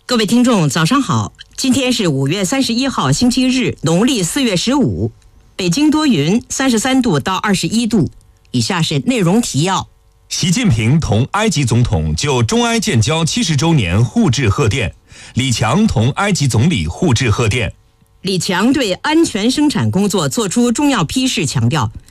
各位听众早上好，今天是5月31号星期日，农历4月15，北京多云，33度到21度。以下是内容提要。 习近平同埃及总统就中埃建交70周年互致贺电，李强同埃及总理互致贺电。 李强对安全生产工作作出重要批示，强调